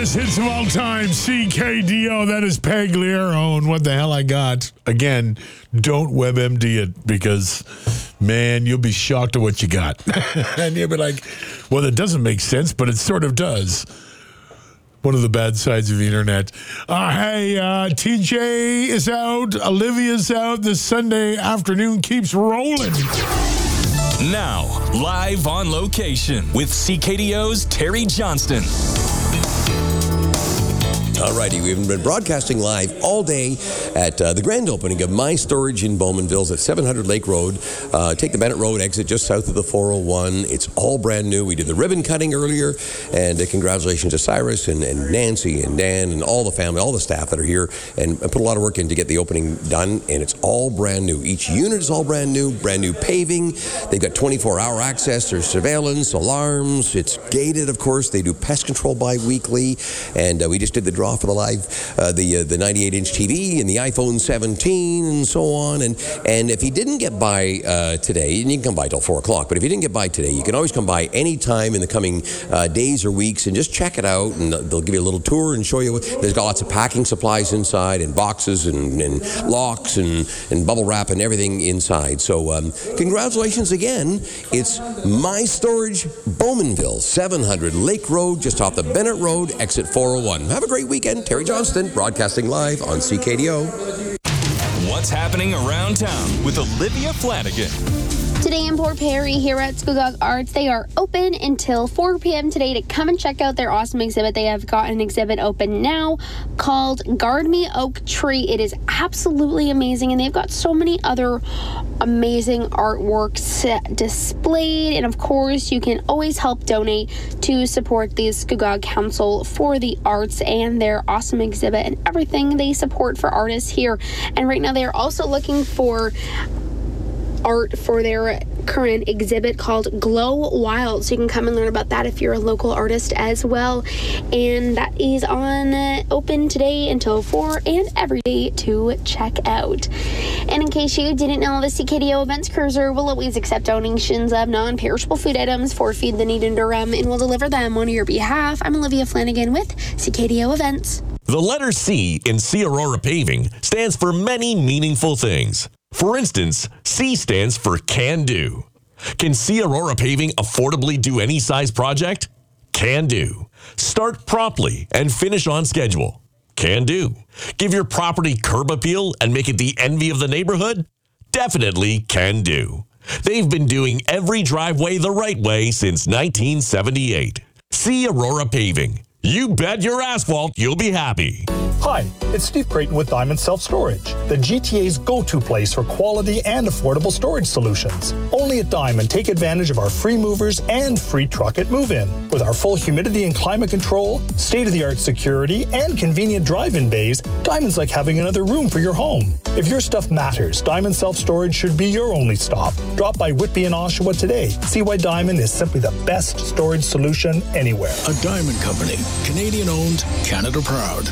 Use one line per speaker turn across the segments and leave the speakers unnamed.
Greatest hits of all time, CKDO. That is Pagliaro and What the Hell I Got. Again, don't WebMD it because, man, you'll be shocked at what you got. And you'll be like, well, it doesn't make sense, but it sort of does. One of the bad sides of the internet. Hey, TJ is out. Olivia's out. This Sunday afternoon keeps rolling.
Now, live on location with CKDO's Terry Johnston.
Alrighty, we've been broadcasting live all day at the grand opening of My Storage in Bowmanville at 700 Lake Road. Take the Bennett Road exit just south of the 401. It's all brand new. We did the ribbon cutting earlier, and congratulations to Cyrus and Nancy and Dan and all the family, all the staff that are here, and put a lot of work in to get the opening done, and it's all brand new. Each unit is all brand new paving. They've got 24-hour access. There's surveillance, alarms. It's gated, of course. They do pest control bi-weekly, and we just did the draw for the live, the 98-inch TV and the iPhone 17 and so on. And if you didn't get by today, and you can come by till 4 o'clock, but if you didn't get by today, you can always come by any time in the coming days or weeks and just check it out, and they'll give you a little tour and show you. There's got lots of packing supplies inside, and boxes and locks and bubble wrap and everything inside. So congratulations again. It's My Storage Bowmanville, 700 Lake Road, just off the Bennett Road, exit 401. Have a great weekend. Terry Johnston, broadcasting live on CKDO.
What's happening around town with Olivia Flanagan?
Today in Port Perry, here at Scugog Arts, they are open until 4 p.m. today to come and check out their awesome exhibit. They have got an exhibit open now called Guard Me Oak Tree. It is absolutely amazing, and they've got so many other amazing artworks displayed. And of course, you can always help donate to support the Scugog Council for the Arts and their awesome exhibit and everything they support for artists here. And right now, they are also looking for art for their current exhibit called Glow Wild, so you can come and learn about that if you're a local artist as well. And that is on open today until 4 and every day to check out. And in case you didn't know, the CKDO Events Cruiser will always accept donations of non-perishable food items for Feed the Need in Durham and will deliver them on your behalf. I'm Olivia Flanagan with CKDO Events.
The letter C in C Aurora Paving stands for many meaningful things. For instance, C stands for Can Do. Can C Aurora Paving affordably do any size project? Can do. Start promptly and finish on schedule? Can do. Give your property curb appeal and make it the envy of the neighborhood? Definitely can do. They've been doing every driveway the right way since 1978. C Aurora Paving. You bet your asphalt you'll be happy.
Hi, it's Steve Creighton with Diamond Self-Storage, the GTA's go-to place for quality and affordable storage solutions. Only at Diamond, take advantage of our free movers and free truck at move-in. With our full humidity and climate control, state-of-the-art security, and convenient drive-in bays, Diamond's like having another room for your home. If your stuff matters, Diamond Self-Storage should be your only stop. Drop by Whitby and Oshawa today. See why Diamond is simply the best storage solution anywhere.
A Diamond Company, Canadian-owned, Canada proud.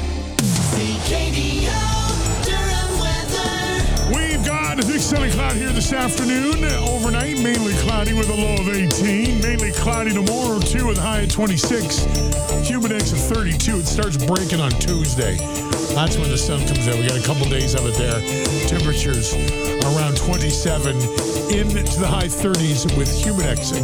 We've got a big sunny cloud here this afternoon. Overnight, mainly cloudy with a low of 18. Mainly cloudy tomorrow, too, with a high at 26. Humid index of 32. It starts breaking on Tuesday. That's when the sun comes out. We got a couple days of it there. Temperatures around 27 into the high 30s with humid index